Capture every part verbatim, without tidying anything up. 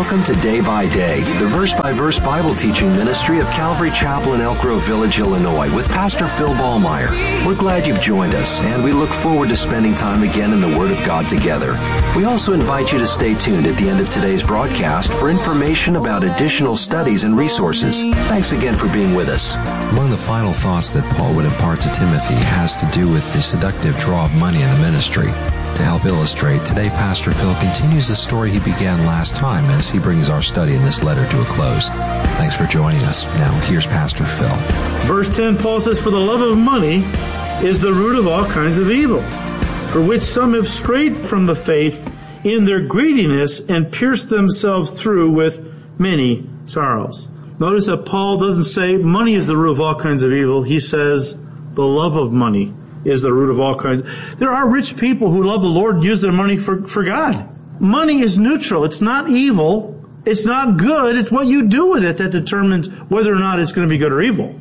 Welcome to Day by Day, the verse-by-verse Bible teaching ministry of Calvary Chapel in Elk Grove Village, Illinois, with Pastor Phil Ballmeyer. We're glad you've joined us, and we look forward to spending time again in the Word of God together. We also invite you to stay tuned at the end of today's broadcast for information about additional studies and resources. Thanks again for being with us. One of the final thoughts that Paul would impart to Timothy has to do with the seductive draw of money in the ministry. To help illustrate, today Pastor Phil continues the story he began last time as he brings our study in this letter to a close. Thanks for joining us. Now, here's Pastor Phil. Verse ten, Paul says, "For the love of money is the root of all kinds of evil, for which some have strayed from the faith in their greediness and pierced themselves through with many sorrows." Notice that Paul doesn't say money is the root of all kinds of evil. He says the love of money is the root of all kinds. There are rich people who love the Lord and use their money for, for God. Money is neutral. It's not evil. It's not good. It's what you do with it that determines whether or not it's going to be good or evil.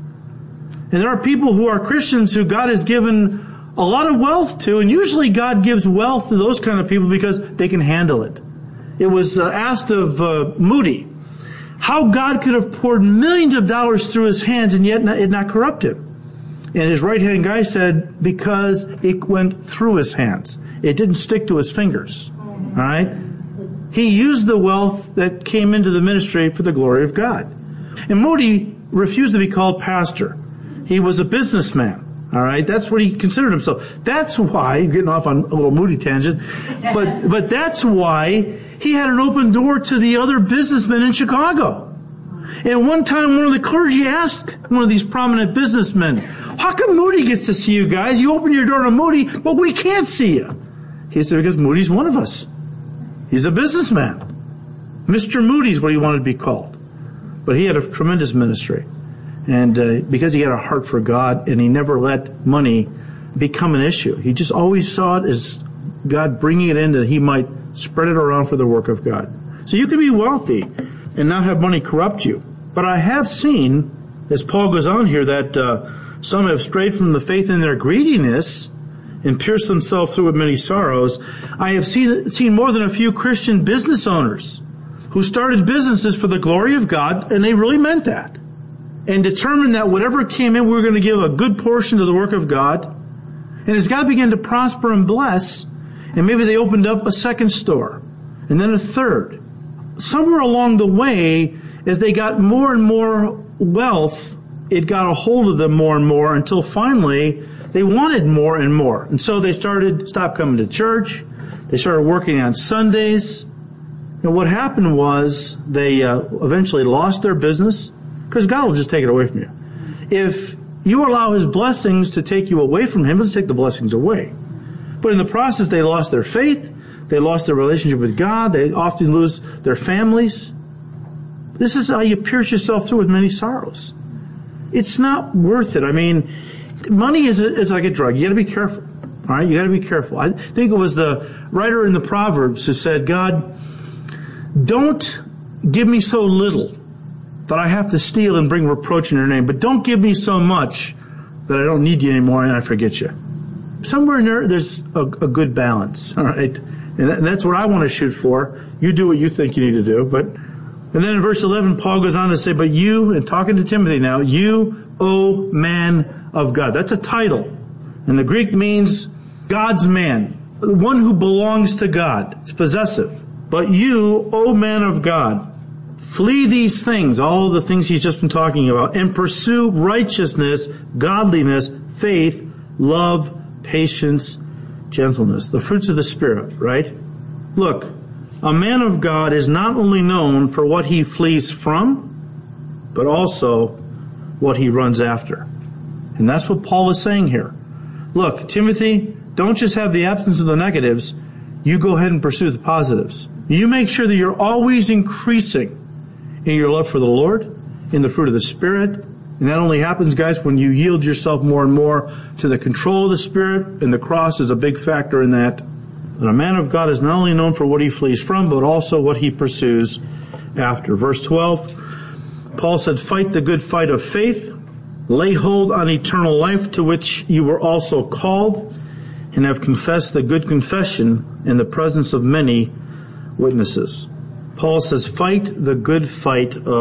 And there are people who are Christians who God has given a lot of wealth to, and usually God gives wealth to those kind of people because they can handle it. It was uh, asked of uh, Moody how God could have poured millions of dollars through his hands and yet not, it not corrupt him. And his right-hand guy said, because it went through his hands. It didn't stick to his fingers. All right? He used the wealth that came into the ministry for the glory of God. And Moody refused to be called pastor. He was a businessman. All right? That's what he considered himself. That's why, getting off on a little Moody tangent, but, but that's why he had an open door to the other businessmen in Chicago. And one time, one of the clergy asked one of these prominent businessmen, "How come Moody gets to see you guys? You open your door to Moody, but we can't see you." He said, "Because Moody's one of us. He's a businessman. Mister Moody's what he wanted to be called." But he had a tremendous ministry. And uh, because he had a heart for God, and he never let money become an issue. He just always saw it as God bringing it in that he might spread it around for the work of God. So you can be wealthy and not have money corrupt you. But I have seen, as Paul goes on here, that uh, some have strayed from the faith in their greediness and pierced themselves through with many sorrows. I have seen, seen more than a few Christian business owners who started businesses for the glory of God, and they really meant that, and determined that whatever came in, we were going to give a good portion to the work of God. And as God began to prosper and bless, and maybe they opened up a second store, and then a third. Somewhere along the way, as they got more and more wealth, it got a hold of them more and more until finally they wanted more and more. And so they started, stopped coming to church. They started working on Sundays. And what happened was they uh, eventually lost their business, because God will just take it away from you. If you allow His blessings to take you away from Him, He'll take the blessings away. But in the process, they lost their faith. They lost their relationship with God. They often lose their families. This is how you pierce yourself through with many sorrows. It's not worth it. I mean, money is a, it's like a drug. You got to be careful. All right, you got to be careful. I think it was the writer in the Proverbs who said, "God, don't give me so little that I have to steal and bring reproach in your name, but don't give me so much that I don't need you anymore and I forget you." Somewhere in there, there's a, a good balance. All right. And that's what I want to shoot for. You do what you think you need to do. But, and then in verse eleven, Paul goes on to say, "But you," and talking to Timothy now, "you, O man of God." That's a title. And the Greek means God's man, the one who belongs to God. It's possessive. "But you, O man of God, flee these things," all the things he's just been talking about, "and pursue righteousness, godliness, faith, love, patience, gentleness." The fruits of the Spirit, right? Look, a man of God is not only known for what he flees from, but also what he runs after. And that's what Paul is saying here. Look, Timothy, don't just have the absence of the negatives. You go ahead and pursue the positives. You make sure that you're always increasing in your love for the Lord, in the fruit of the Spirit. And that only happens, guys, when you yield yourself more and more to the control of the Spirit, and the cross is a big factor in that. And a man of God is not only known for what he flees from, but also what he pursues after. Verse twelve, Paul said, "Fight the good fight of faith, lay hold on eternal life, to which you were also called, and have confessed the good confession in the presence of many witnesses." Paul says, fight the good fight of